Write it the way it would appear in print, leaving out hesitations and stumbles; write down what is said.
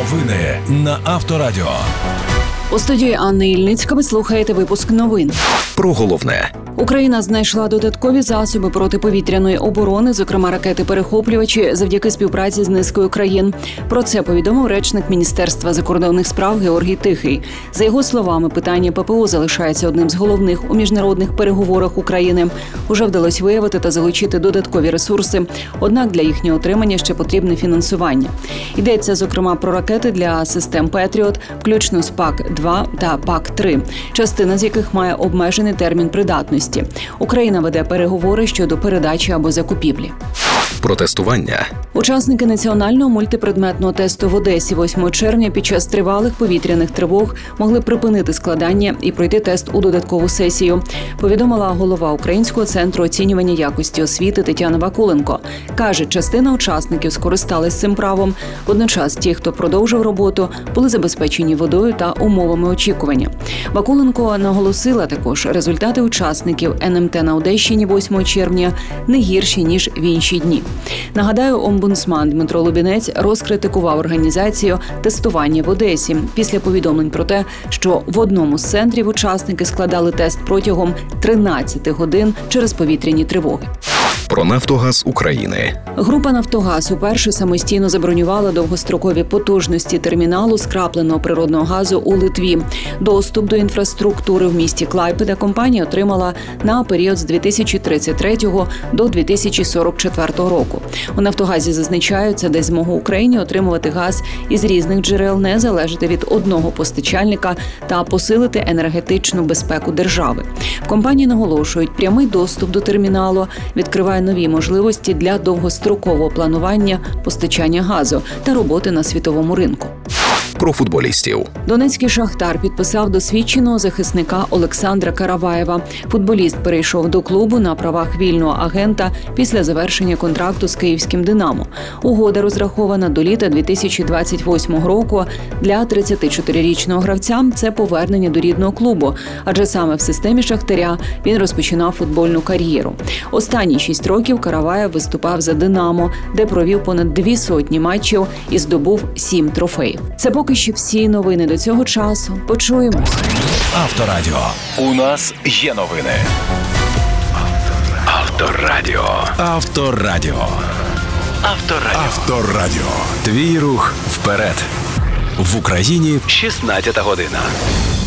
Новини на Авторадіо. У студії Анни Ільницька ви слухаєте випуск новин. Про головне. Україна знайшла додаткові засоби протиповітряної оборони, зокрема ракети-перехоплювачі, завдяки співпраці з низкою країн. Про це повідомив речник Міністерства закордонних справ Георгій Тихий. За його словами, питання ППО залишається одним з головних у міжнародних переговорах України. Уже вдалося виявити та залучити додаткові ресурси, однак для їхнього отримання ще потрібне фінансування. Йдеться, зокрема, про ракети для систем «Петріот», включно з ПАК-2 та ПАК-3, частина з яких має обмежений термін придатності. Україна веде переговори щодо передачі або закупівлі. Про тестування. Учасники національного мультипредметного тесту в Одесі 8 червня під час тривалих повітряних тривог могли припинити складання і пройти тест у додаткову сесію, повідомила голова Українського центру оцінювання якості освіти Тетяна Вакуленко. Каже, частина учасників скористалась цим правом. Водночас ті, хто продовжив роботу, були забезпечені водою та умовами очікування. Вакуленко наголосила також, результати учасників НМТ на Одещині 8 червня не гірші, ніж в інші дні. Нагадаю, омбудсман Дмитро Лубінець розкритикував організацію тестування в Одесі після повідомлень про те, що в одному з центрів учасники складали тест протягом 13 годин через повітряні тривоги. Про «Нафтогаз України». Група «Нафтогаз» уперше самостійно забронювала довгострокові потужності терміналу скрапленого природного газу у Литві. Доступ до інфраструктури в місті Клайпеда компанія отримала на період з 2033 до 2044 року. У «Нафтогазі» зазначають, це дасть змогу Україні отримувати газ із різних джерел, не залежати від одного постачальника та посилити енергетичну безпеку держави. В компанії наголошують, прямий доступ до терміналу відкриває нові можливості для довгострокового планування постачання газу та роботи на світовому ринку. Про футболістів. Донецький «Шахтар» підписав досвідченого захисника Олександра Караваєва. Футболіст перейшов до клубу на правах вільного агента після завершення контракту з київським «Динамо». Угода розрахована до літа 2028 року. Для 34-річного гравця це повернення до рідного клубу, адже саме в системі «Шахтаря» він розпочинав футбольну кар'єру. Останні 6 років Караваєв виступав за «Динамо», де провів понад 200 матчів і здобув 7 трофеїв. Це поки що всі новини до цього часу. Почуємось. Авторадіо. У нас є новини. Авторадіо. Авторадіо. Авторадіо. Твій рух вперед. В Україні 16 година.